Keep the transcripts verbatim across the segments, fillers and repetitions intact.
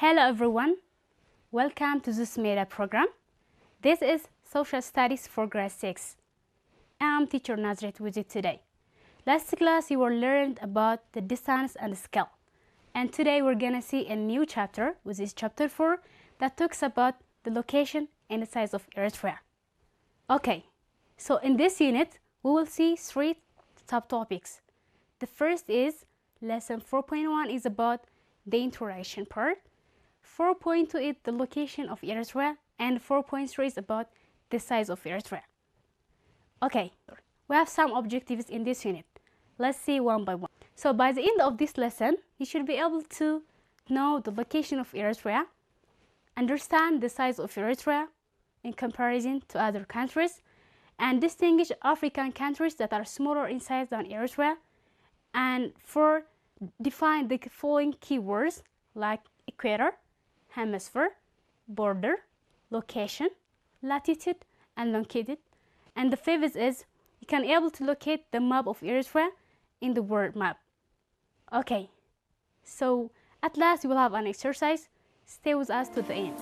Hello everyone, welcome to this MEDA program. This is Social Studies for Grade six. I'm teacher Nazret with you today. Last class you were learned about the distance and the scale. And today we're gonna see a new chapter, which is chapter four, that talks about the location and the size of Eritrea. Okay, so in this unit we will see three subtopics. The first is lesson four point one is about the introduction part. four point two is the location of Eritrea, and four point three is about the size of Eritrea. Okay, we have some objectives in this unit. Let's see one by one. So by the end of this lesson, you should be able to know the location of Eritrea, understand the size of Eritrea in comparison to other countries, and distinguish African countries that are smaller in size than Eritrea, and for define the following keywords like equator, hemisphere, border, location, latitude, and longitude. And the fifth is you can able to locate the map of Eritrea in the world map. Okay, so at last you will have an exercise. Stay with us to the end.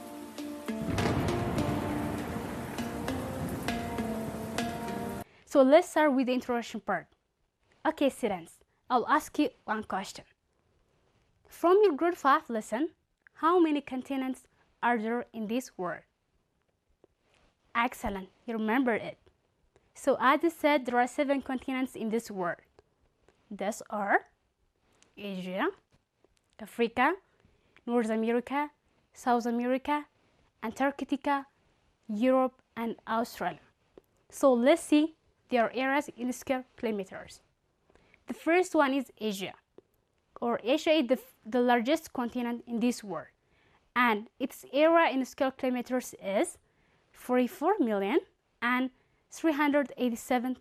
So let's start with the introduction part. Okay, students, I'll ask you one question. From your grade five lesson, how many continents are there in this world? Excellent, you remember it. So as I said, there are seven continents in this world. These are Asia, Africa, North America, South America, Antarctica, Europe, and Australia. So let's see their areas in square kilometers. The first one is Asia, or Asia is the, the largest continent in this world, and its area in square kilometers is forty-four million and three hundred eighty-seven